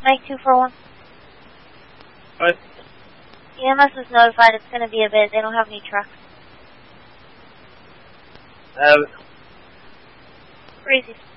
Mike 241. What? EMS is notified it's going to be a bit. They don't have any trucks. Have it. Crazy.